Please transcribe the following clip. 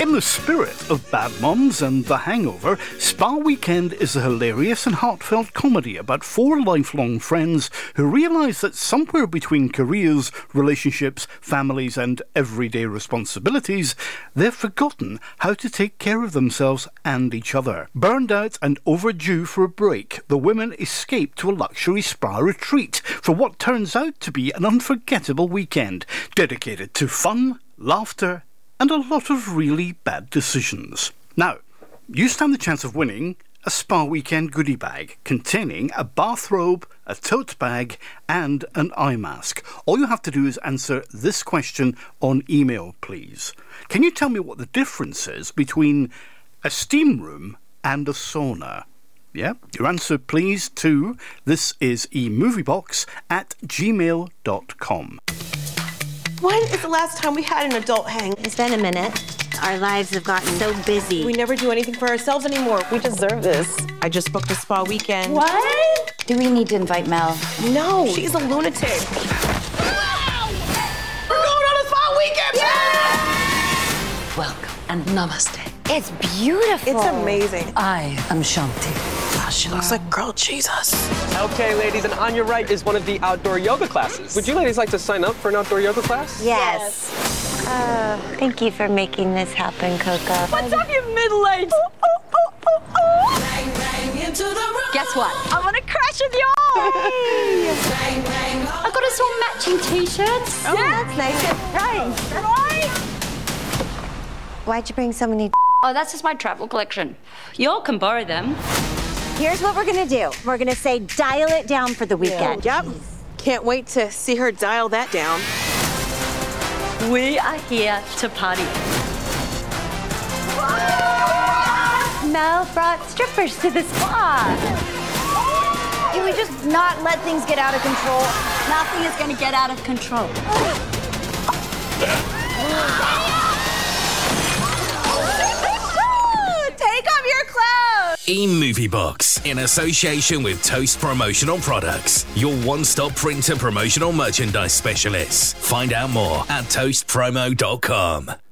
In the spirit of Bad Moms and The Hangover, Spa Weekend is a hilarious and heartfelt comedy about four lifelong friends who realise that somewhere between careers, relationships, families and everyday responsibilities, they've forgotten how to take care of themselves and each other. Burned out and overdue for a break, the women escape to a luxury spa retreat for what turns out to be an unforgettable weekend, dedicated to fun, laughter and a lot of really bad decisions. Now, you stand the chance of winning a Spa Weekend goodie bag containing a bathrobe, a tote bag and an eye mask. All you have to do is answer this question on email, please. Can you tell me what the difference is between a steam room and a sauna? Yeah, your answer please to thisisemoviebox@gmail.com. When is the last time we had an adult hang? It's been a minute. Our lives have gotten so busy. We never do anything for ourselves anymore. We deserve this. I just booked a spa weekend. What? Do we need to invite Mel? No, she's a lunatic. Wow! We're going on a spa weekend! Yeah! Welcome and namaste. It's beautiful. It's amazing. I am Shanti. She looks like girl Jesus. Okay, ladies, and on your right is one of the outdoor yoga classes. Would you ladies like to sign up for an outdoor yoga class? Yes. Thank you for making this happen, Coco. What's up, you middle-aged? Guess what? I'm gonna crash with you all. I got us all matching t-shirts. Oh, yeah, that's nice. Right? Why'd you bring so many? Oh, that's just my travel collection. You all can borrow them. Here's what we're gonna do. We're gonna say dial it down for the weekend. Yep. Can't wait to see her dial that down. We are here to party. Mel brought strippers to the spa. Can we just not let things get out of control? Nothing is going to get out of control. Take off your clothes! eMovieBox, in association with Toast Promotional Products, your one-stop print and promotional merchandise specialists. Find out more at toastpromo.com.